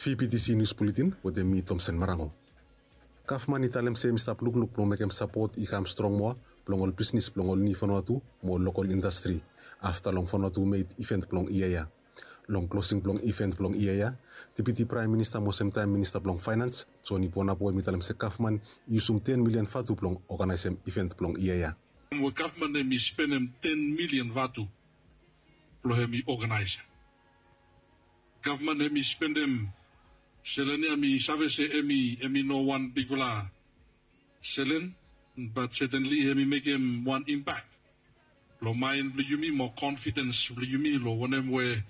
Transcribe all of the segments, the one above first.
VPTC News Bulletin with me Thompson Marango. Kafman italem se mista pluk plong mekem support ikam strong mo plong all business plong all ni fonotu mo local industry after long fonotu made event plong iaya. Long closing plong event plong iaya. Deputy Prime Minister mo same time Minister plong Finance Tony Ponapo mitalem se Kafman yusum 10 million fatu plong organize event plong iaya. We Kafman mi spend 10 million fatu plong mi organize. Government mi spend selenia mi sabe se emi no one particular selen, but certainly emi make him one impact. Lo mind lo yumi more confidence lo yumi lo onem we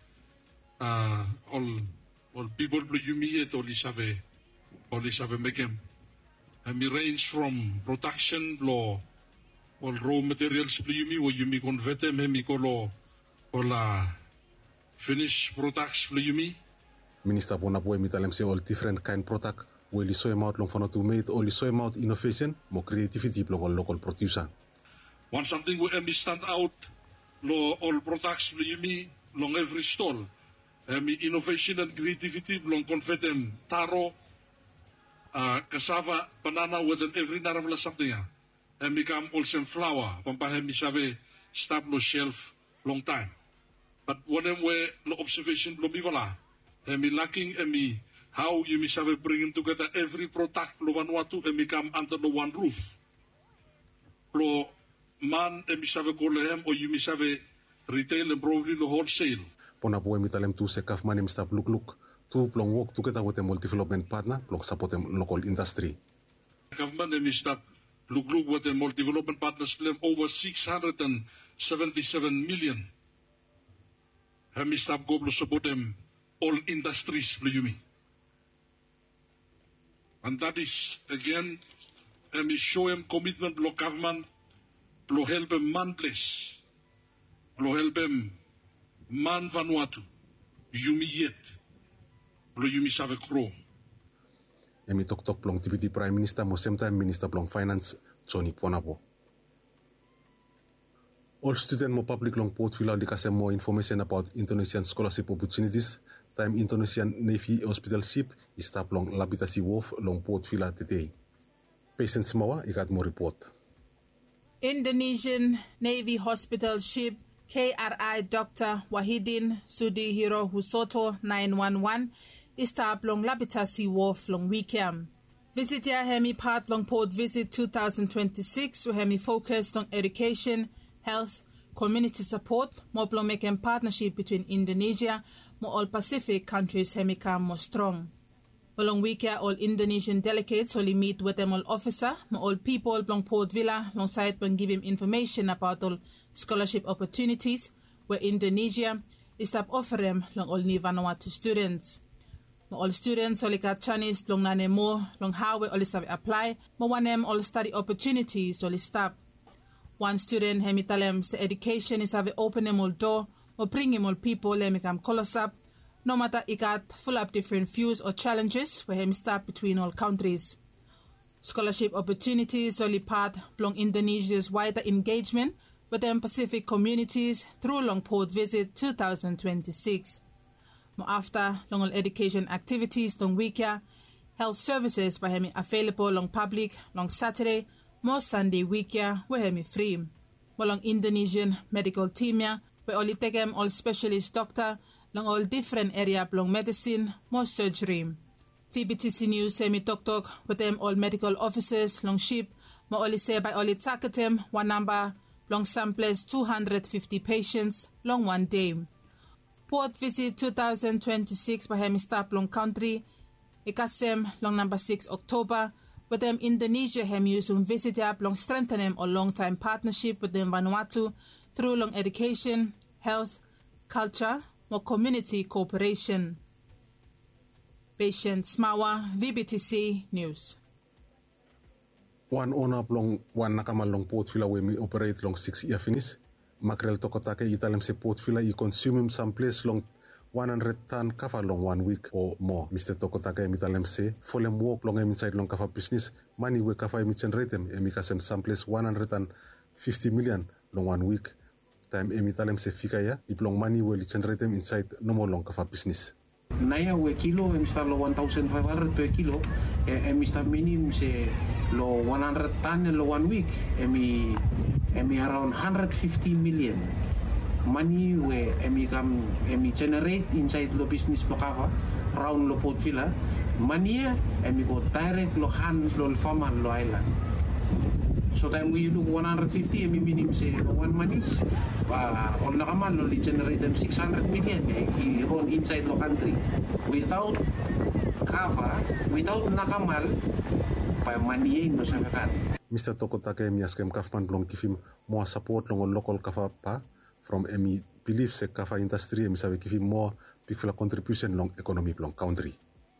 all people lo yumi et all isave make him. Emi range from production lo all raw materials lo yumi wo yumi convert them emi ko lo all finished products lo yumi. Minister Ponapo mitalem se all different kind product we li soy out long for to made all soy out innovation mo creativity long all local producer. One something we stand out lo all products lo yumi long every stall. Innovation and creativity long confetem taro cassava banana with every naravla something. Come also flour pampahemi save stab lo shelf long time. But when we lo observation lo bivala. Lacking how you have bringing together every product lo Vanuatu come under the one roof. Lo man have golehem or you have retail and probably the wholesale. Ponapo mitalem tu se Kafman mista look to plong work together with a multi-development partner plong support them local industry. Government mista look with the multi-development partners play over 677 million. Mista go support them all industries Luyumi. And that is again show him commitment lo government lo help him man place lo help him man Vanuatu yumi yet lo yumi save kro. Emi tok plong Deputy Prime Minister mo same time Minister plong Finance Tony Ponapo. All student mo public long port fill out more information about Indonesian scholarship opportunities. Time Indonesian Navy Hospital ship is tap long Labitasi Wharf long port fill out today. Patients mawa ikat mo report. Indonesian Navy Hospital ship KRI Dr. Wahidin Sudihiro Husoto 911 is tap long Labitasi Wharf long weekend. Visit ya hemi part long port visit 2026 where hemi focused on education, health, community support, more making partnership between Indonesia, more all Pacific countries hemika more strong. Along weekend, all Indonesian delegates only meet with them all officer, more all people long Port Villa, alongside when give him information about all scholarship opportunities, where Indonesia is stop offer them long all ni Vanuatu students. More all students only got Chinese long nane more long how we all stop apply, more one them all study opportunities only stop. One student hemitalem se education is have open them all door or bring him all people let me come call us up. No matter it got full up different views or challenges where him start between all countries. Scholarship opportunities only part long Indonesia's wider engagement with them Pacific communities through long port visit 2026. More after long all education activities long weekend, health services by him available long public long Saturday. More Sunday week ya we hemi free. Walang Indonesian medical team ya we only take them all specialist doctor long all different area long medicine more surgery. VBTC News semi talk with them all medical officers long ship more only say by only target them one number long samples 250 patients long one day. Port visit 2026 by hemi stop long country. Ikasem long number 6 October. With them Indonesia hem use visit up long strengthen them a long time partnership with them Vanuatu through long education, health, culture, more community cooperation. Patient Smawa, VBTC News. One owner long one nakama long port fila we me operate long 6 year finish. Mackerel tokotake italem se port fila I consume him some place long 100 ton kafa long 1 week or more. Mr. Tokotake mitalem se folem work long inside long kafa business money we kafa emi generate emi kasem someplace 150 million long 1 week. Time emi talem se fika ya iplong money we generate inside no more long kafa business. Naya we kilo emista lo 1,500 per kilo emista minimum se lo 100 ton lo 1 week emi around 150 million money we emi generate inside lo business lo kava round lo Port Vila money emi go direct lo hand lo farmer lo island. So time we look 150 emi minimum se lo 1 manis on nakaman lo generate them 600 million run inside the country without cover, without nakamal by money no safakan. Mr. Tokotake miaskem kafman blong kifim more support long local kafa pa from emi believe se kafa industry emi sabe kifim more big fla contribution long economy long country.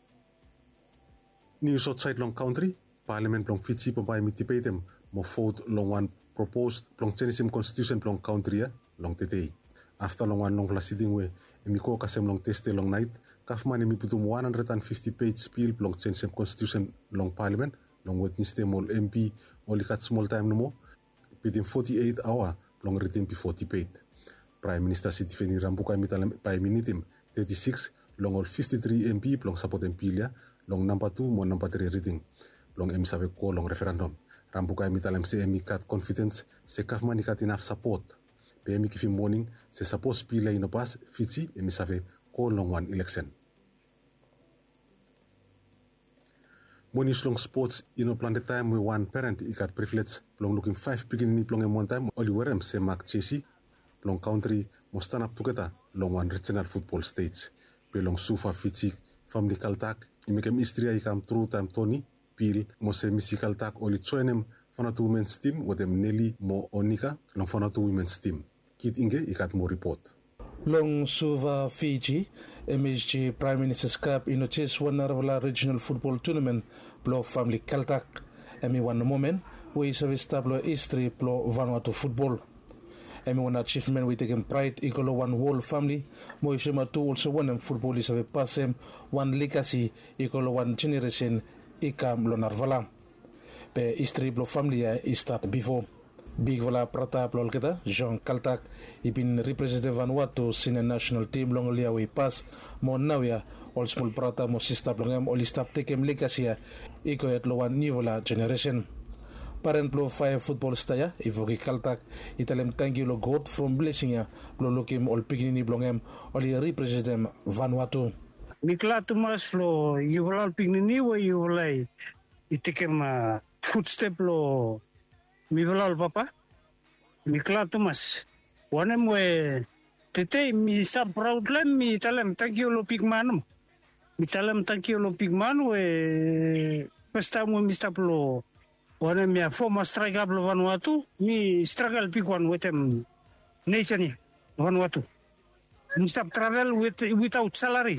News outside long country, parliament long Fiji pampai mitipetem mo vote long one proposed long change constitution long country long today. After long one long fla sitting we emi ko kasem long teste long night kafman emi putum 150 page spiel long change constitution long parliament long witness them all MP only cut small time no more within 48 hour long written before debate. Prime Minister Siti Feni Rambukai mitalam by minitim 36 long all 53 MP long support MP long number 2 mo number 3 reading long emi sabe ko long referendum. Rambukai mitalam se emi kat confidence se kafman kat enough support. Emi kifi morning se suppose pila ino pas Fiji emi sabe ko long one election. Monish long sports ino plan the time we one parent ikat privilege long looking 5 beginning long in one time oli werem se Mark Chesi long country mo stand up together long one regional football stage pe long sufa Fiji family kaltak imekem istria ikam true time Tony pil mo se musical tak oli choenem fanatu women's team with Nelly mo Onika long fanatu women's team. Kit Inge ikat mo report. Long Suva Fiji, MSG Prime Minister's Cup in Chess Wanarvala Regional Football Tournament, Plo Family Kaltak, Emi one moment, we service tablo history Plo Vanuatu football. Emi one achievement we taken pride, equal one whole family, Moishima two also one football is a passem, one legacy, equal one generation, Ikam Lonarvala. Pe history Plo family is start before. Big Vala Prata Plolketa, Jean Kaltak, Ibin represented Vanuatu senior national team long liawi pass, Mo Nawia, all small Prata, Mo Sista Plongam, all stop takem legacia, Iko at Lowan Nivola generation. Parent Plo 5 football staya, Ivoki Kaltak, Italem Tangulo God from Blessinga, Plolokim, all Pignini Blongam, all represent Vanuatu. Mikla Tumas Lo, you will all Pignini where you will lay, Itikem footstep Lo. Mi valal papa, mi klatumas. Wanem we tete mi sa proudlem mi talem takio lo pigmanum. Mi talem takio lo pigman we pesta mo mi staplo. Wanem mi former striker lo Vanuatu mi struggle pigwan wetem nation Vanuatu. Mi stap travel without salary.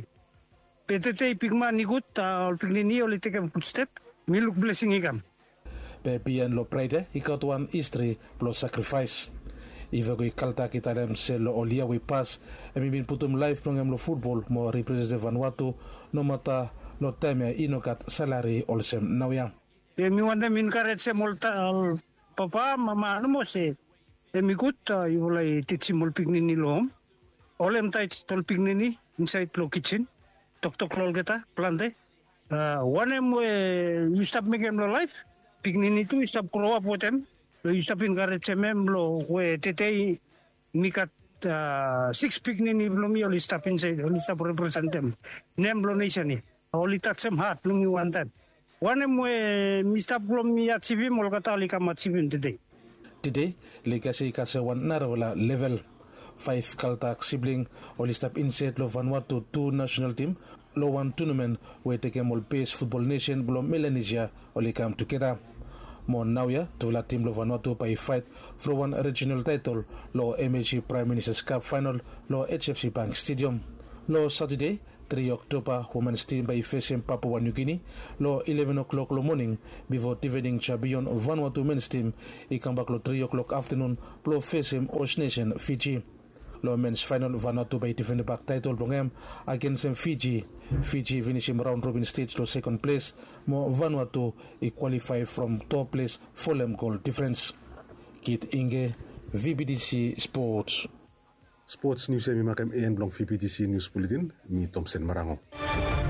Tete pigman igut al pignini oli take a footstep. Mi look blessing igam. Pepian lo pride, ikat one history plus sacrifice. Iva goi kalta kita dem se lo olia we pass, emi bin putum life nongem lo football mo represent Vanuatu, no mata lo temia inokat salary olsem nawya. Emi wanda min karet se molta al papa mama ano mo se, emi gut iwalay titsimol pignini lo, olem tait tol pignini inside lo kitchen, tok lol kita plante, wanem we you stop making lo life. Pignini tu stop grow up with them. You stop in Garetsem lo we tete mikat 6 pignini blomi only stop inside only stop represent them. Nem lo nation ni. Only touch them hard blomi one time. One we mi stop blomi achieve mo katali kam achieve today. Today legacy kase one narola level 5 Kaltak sibling only stop inside lo Vanuatu 2 national team. Lo one tournament we take all base football nation below Melanesia only come together. Mo Nawya to la team lo Vanuatu by fight for one regional title lo MHC Prime Minister's Cup final lo HFC Bank Stadium. Lo Saturday 3 October women's team by facing Papua New Guinea lo 11 o'clock lo morning before dividing champion Vanuatu men's team I come back lo 3 o'clock afternoon lo facing Ocean Nation Fiji. Lo men's final Vanuatu by defend the back title Bongam against Fiji. Fiji finishing round robin stage to second place. Mo Vanuatu qualify from top place for them goal difference. Kit Inge, VBDC Sports. Sports News mi makem EN Blong VPTC News Bulletin, mi Thompson Marango.